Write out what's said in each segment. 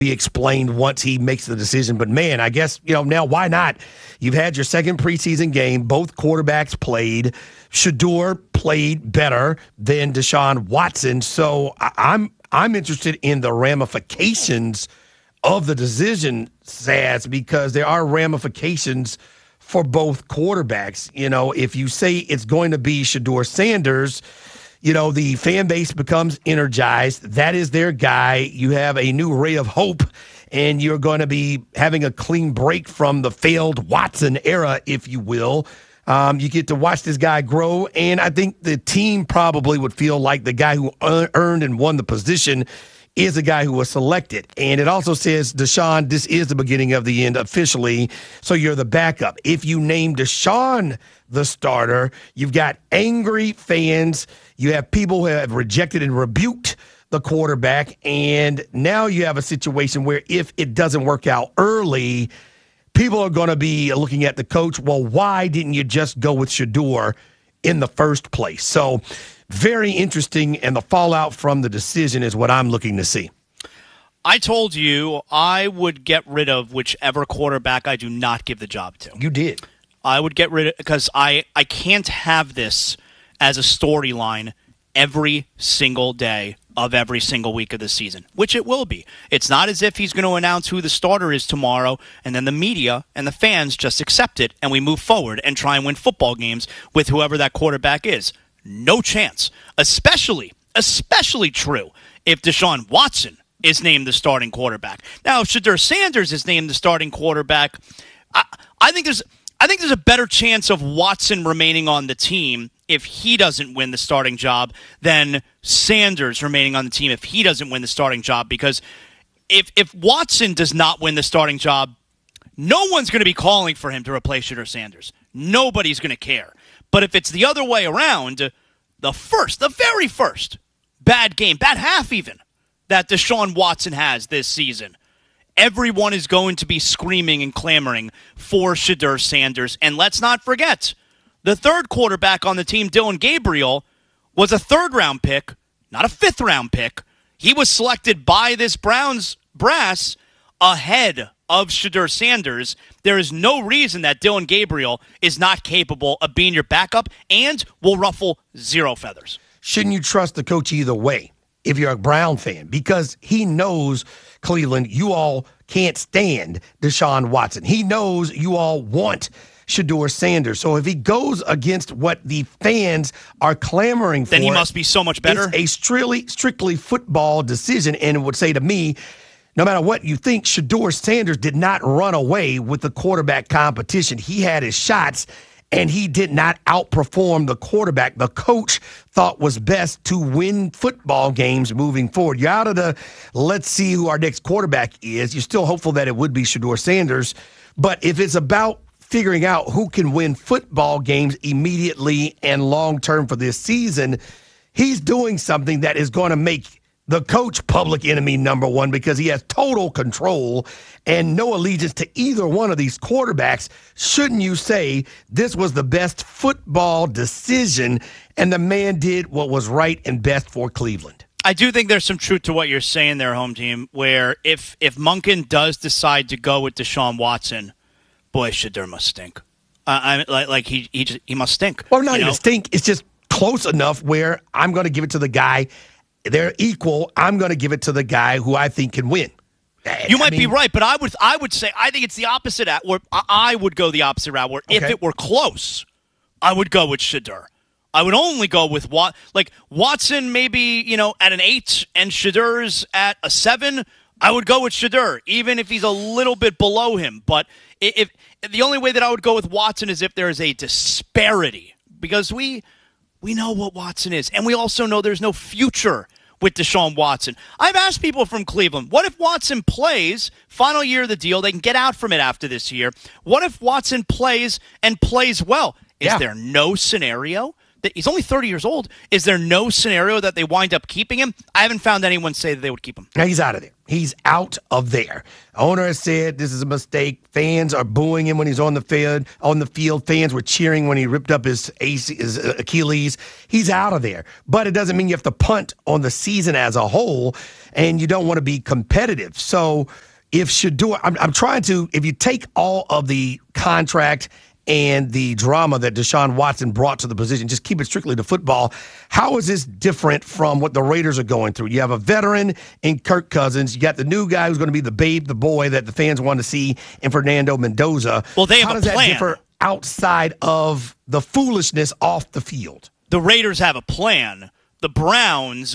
be explained once he makes the decision. But, man, I guess, now why not? You've had your second preseason game. Both quarterbacks played. Shedeur played better than Deshaun Watson. So I'm interested in the ramifications of the decision, Saz, because there are ramifications for both quarterbacks. If you say it's going to be Shedeur Sanders, the fan base becomes energized. That is their guy. You have a new ray of hope, and you're going to be having a clean break from the failed Watson era, if you will. You get to watch this guy grow, and I think the team probably would feel like the guy who earned and won the position is a guy who was selected. And it also says, Deshaun, this is the beginning of the end officially, so you're the backup. If you name Deshaun the starter, you've got angry fans. You have people who have rejected and rebuked the quarterback, and now you have a situation where if it doesn't work out early, people are going to be looking at the coach, well, why didn't you just go with Shedeur in the first place? So very interesting, and the fallout from the decision is what I'm looking to see. I told you I would get rid of whichever quarterback I do not give the job to. You did. I would get rid of, because I can't have this as a storyline every single day of every single week of the season, which it will be. It's not as if he's going to announce who the starter is tomorrow, and then the media and the fans just accept it, and we move forward and try and win football games with whoever that quarterback is. No chance. Especially true if Deshaun Watson is named the starting quarterback. Now, if Shedeur Sanders is named the starting quarterback, I think there's a better chance of Watson remaining on the team if he doesn't win the starting job than Sanders remaining on the team if he doesn't win the starting job. Because if Watson does not win the starting job, no one's going to be calling for him to replace Shedeur Sanders. Nobody's going to care. But if it's the other way around, the very first bad game, bad half even, that Deshaun Watson has this season, everyone is going to be screaming and clamoring for Shedeur Sanders. And let's not forget, the third quarterback on the team, Dillon Gabriel, was a third-round pick, not a fifth-round pick. He was selected by this Browns brass ahead of Shedeur Sanders. There is no reason that Dillon Gabriel is not capable of being your backup and will ruffle zero feathers. Shouldn't you trust the coach either way if you're a Brown fan? Because he knows, Cleveland, you all can't stand Deshaun Watson. He knows you all want Shedeur Sanders. So if he goes against what the fans are clamoring for, then he must be so much better. It's a strictly football decision, and it would say to me, no matter what you think, Shedeur Sanders did not run away with the quarterback competition. He had his shots, and he did not outperform the quarterback the coach thought was best to win football games moving forward. You're out of the let's see who our next quarterback is. You're still hopeful that it would be Shedeur Sanders. But if it's about figuring out who can win football games immediately and long-term for this season, he's doing something that is going to make the coach public enemy number one, because he has total control and no allegiance to either one of these quarterbacks. Shouldn't you say this was the best football decision and the man did what was right and best for Cleveland? I do think there's some truth to what you're saying there, home team, where if Monken does decide to go with Deshaun Watson, boy, Shedeur must stink. He must stink. Well, not even stink. It's just close enough where I'm going to give it to the guy. They're equal. I'm going to give it to the guy who I think can win. You might be right, but I would say I think it's the opposite. I would go the opposite route. Where if it were close, I would go with Shedeur. I would only go with Watson, maybe at an 8, and Shedeur's at a 7. I would go with Shedeur, even if he's a little bit below him. But if the only way that I would go with Watson is if there is a disparity, because we know what Watson is, and we also know there's no future with Deshaun Watson. I've asked people from Cleveland, what if Watson plays, final year of the deal, they can get out from it after this year. What if Watson plays and plays well? Is there no scenario He's only 30 years old. Is there no scenario that they wind up keeping him? I haven't found anyone say that they would keep him. Now, he's out of there. He's out of there. Owner has said this is a mistake. Fans are booing him when he's on the field. Fans were cheering when he ripped up his Achilles. He's out of there. But it doesn't mean you have to punt on the season as a whole, and you don't want to be competitive. So if Shedeur, I'm trying to, if you take all of the contract and the drama that Deshaun Watson brought to the position, just keep it strictly to football, how is this different from what the Raiders are going through? You have a veteran in Kirk Cousins. You got the new guy who's going to be the babe, the boy that the fans want to see in Fernando Mendoza. Well, they have how a does plan. That differ outside of the foolishness off the field? The Raiders have a plan. The Browns,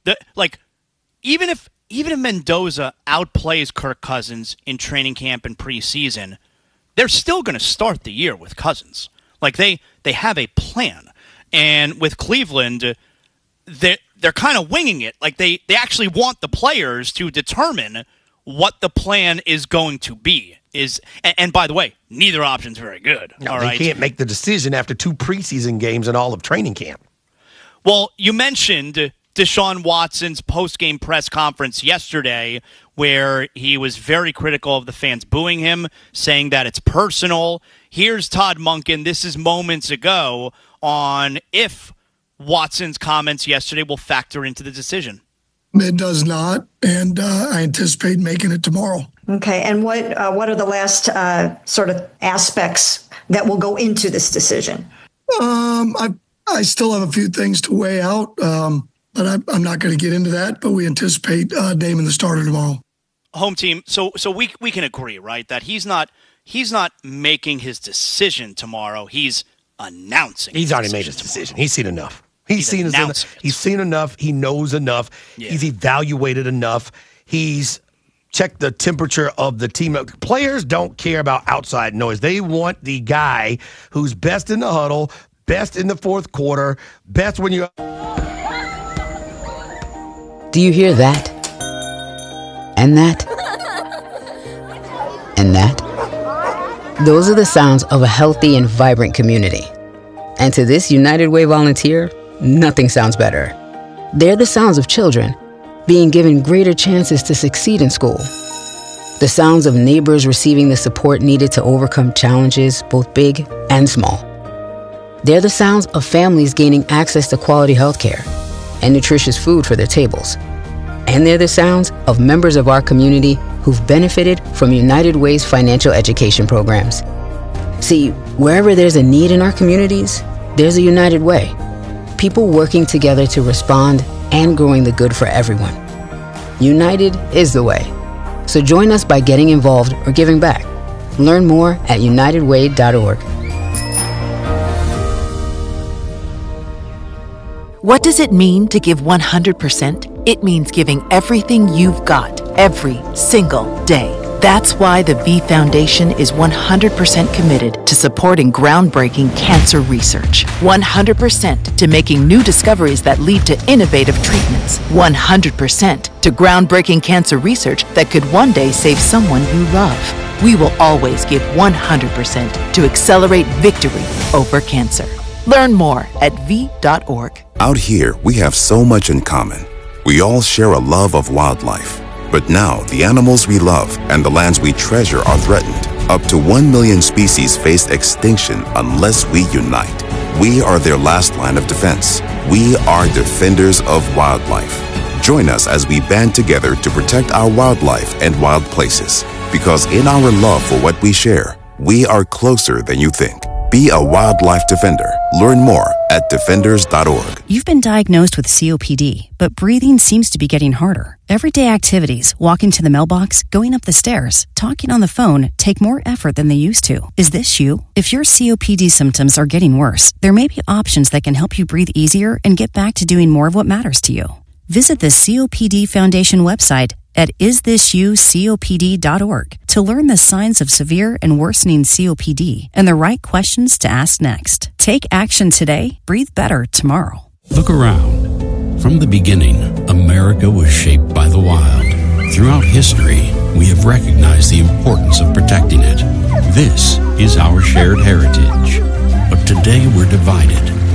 even if Mendoza outplays Kirk Cousins in training camp and preseason, they're still going to start the year with Cousins. Like, they have a plan. And with Cleveland, they're kind of winging it. Like, they actually want the players to determine what the plan is going to be. And by the way, neither option's very good. No, they can't make the decision after 2 preseason games and all of training camp. Well, you mentioned Deshaun Watson's post-game press conference yesterday, where he was very critical of the fans booing him, saying that it's personal. Here's Todd Monken. This is moments ago on if Watson's comments yesterday will factor into the decision. It does not, and I anticipate making it tomorrow. Okay, and what are the last sort of aspects that will go into this decision? I still have a few things to weigh out. But I'm not going to get into that, but we anticipate naming the starter tomorrow. Home team, so we can agree, right, that he's not making his decision tomorrow. He's announcing. He's already made his decision. He's seen enough. He's seen enough. He knows enough. Yeah. He's evaluated enough. He's checked the temperature of the team. Players don't care about outside noise. They want the guy who's best in the huddle, best in the fourth quarter, best when you... Do you hear that? And that? And that? Those are the sounds of a healthy and vibrant community. And to this United Way volunteer, nothing sounds better. They're the sounds of children being given greater chances to succeed in school. The sounds of neighbors receiving the support needed to overcome challenges, both big and small. They're the sounds of families gaining access to quality health care and nutritious food for their tables. And they're the sounds of members of our community who've benefited from United Way's financial education programs. See, wherever there's a need in our communities, there's a United Way. People working together to respond and growing the good for everyone. United is the way. So join us by getting involved or giving back. Learn more at unitedway.org. What does it mean to give 100%? It means giving everything you've got, every single day. That's why the V Foundation is 100% committed to supporting groundbreaking cancer research. 100% to making new discoveries that lead to innovative treatments. 100% to groundbreaking cancer research that could one day save someone you love. We will always give 100% to accelerate victory over cancer. Learn more at V.org. Out here, we have so much in common. We all share a love of wildlife. But now, the animals we love and the lands we treasure are threatened. Up to 1 million species face extinction unless we unite. We are their last line of defense. We are defenders of wildlife. Join us as we band together to protect our wildlife and wild places. Because in our love for what we share, we are closer than you think. Be a wildlife defender. Learn more at defenders.org. You've been diagnosed with COPD, but breathing seems to be getting harder. Everyday activities, walking to the mailbox, going up the stairs, talking on the phone, take more effort than they used to. Is this you? If your COPD symptoms are getting worse, there may be options that can help you breathe easier and get back to doing more of what matters to you. Visit the COPD Foundation website at isthisyoucopd.org to learn the signs of severe and worsening COPD and the right questions to ask next. Take action today, breathe better tomorrow. Look around. From the beginning, America was shaped by the wild. Throughout history, we have recognized the importance of protecting it. This is our shared heritage. But today we're divided.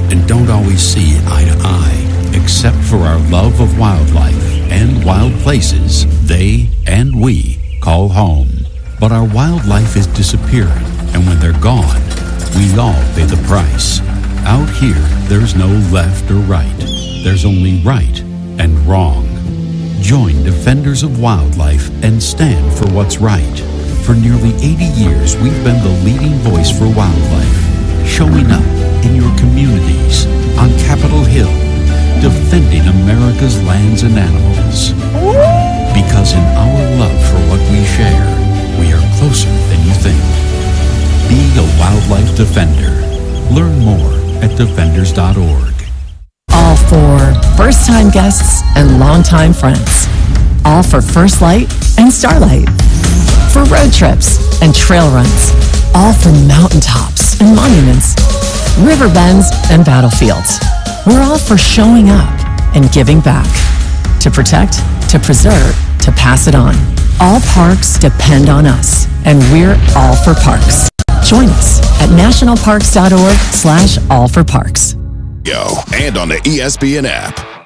and don't always see eye to eye, except for our love of wildlife and wild places they and we call home. But our wildlife is disappearing, and when they're gone, we all pay the price. Out here, there's no left or right. There's only right and wrong. Join Defenders of Wildlife and stand for what's right. For nearly 80 years, we've been the leading voice for wildlife, showing up in your communities, on Capitol Hill, defending America's lands and animals. Because in our love for what we share, we are closer than you think. Be a wildlife defender. Learn more at defenders.org. All for first-time guests and longtime friends. All for First Light and Starlight. For road trips and trail runs. All for mountaintops and monuments, river bends and battlefields. We're all for showing up and giving back. To protect, to preserve, to pass it on. All parks depend on us, and we're all for parks. Join us at nationalparks.org/allforparks. And on the ESPN app.